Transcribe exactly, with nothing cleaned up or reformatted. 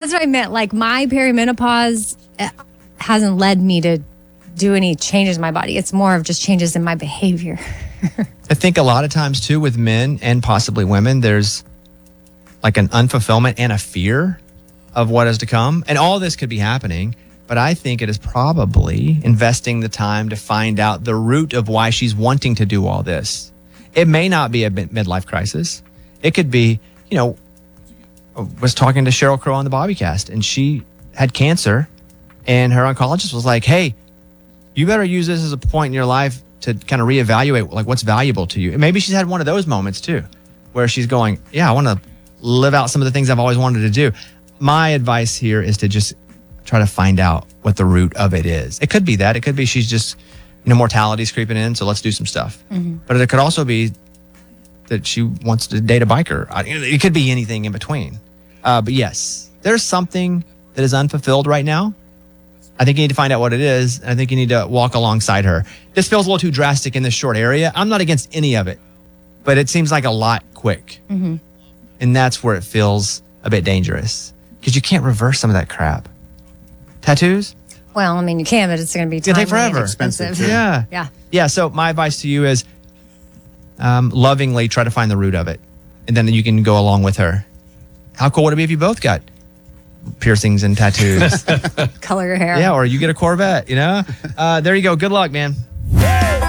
that's what I meant. Like my perimenopause hasn't led me to do any changes in my body. It's more of just changes in my behavior. I think a lot of times too with men and possibly women, there's like an unfulfillment and a fear of what is to come. And all this could be happening, but I think it is probably investing the time to find out the root of why she's wanting to do all this. It may not be a midlife crisis. It could be, you know, I was talking to Cheryl Crow on the Bobbycast, and she had cancer, and her oncologist was like, hey, you better use this as a point in your life to kind of reevaluate like what's valuable to you. And maybe she's had one of those moments too, where she's going, yeah, I want to live out some of the things I've always wanted to do. My advice here is to just try to find out what the root of it is. It could be that. It could be she's just, you know, mortality's creeping in, so let's do some stuff. Mm-hmm. But it could also be that she wants to date a biker. It could be anything in between. Uh, but yes, there's something that is unfulfilled right now. I think you need to find out what it is. I think you need to walk alongside her. This feels a little too drastic in this short area. I'm not against any of it, but it seems like a lot quick. Mm-hmm. And that's where it feels a bit dangerous because you can't reverse some of that crap. Tattoos? Well, I mean, you can, but it's going to be It's going to take forever. Expensive. Yeah. Yeah. Yeah. So my advice to you is um, lovingly try to find the root of it. And then you can go along with her. How cool would it be if you both got piercings and tattoos? Color your hair. Yeah, or you get a Corvette, you know? Uh, there you go. Good luck, man.